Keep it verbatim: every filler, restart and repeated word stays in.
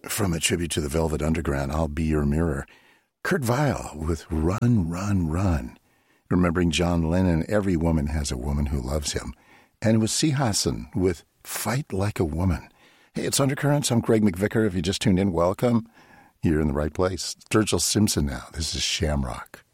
From a tribute to the Velvet Underground, I'll Be Your Mirror. Kurt Weill with Run, Run, Run. Remembering John Lennon, Every Woman Has a Woman Who Loves Him. And it was C. Hassan with Fight Like a Woman. Hey, it's Undercurrents. I'm Greg McVicker. If you just tuned in, welcome. You're in the right place. Sturgill Simpson now. This is Shamrock.